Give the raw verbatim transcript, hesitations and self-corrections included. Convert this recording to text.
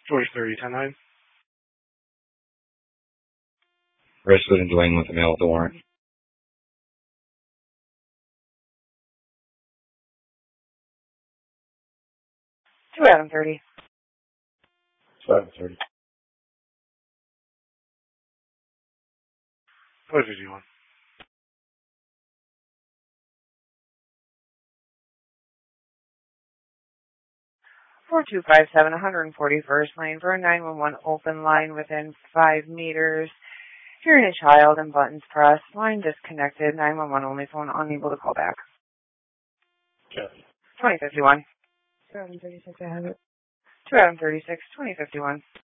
George thirty, ten nine. Registered in Dwayne with the mail with the warrant. Two Adam thirty. Two Adam thirty. Five fifty-one. four two five seven, one forty-first Lane for a nine one one open line within five meters. Hearing a child and buttons pressed. Line disconnected. nine one one only phone unable to call back. Yes. twenty fifty-one. two Adam thirty-six, I have it. two Adam thirty-six, twenty fifty-one.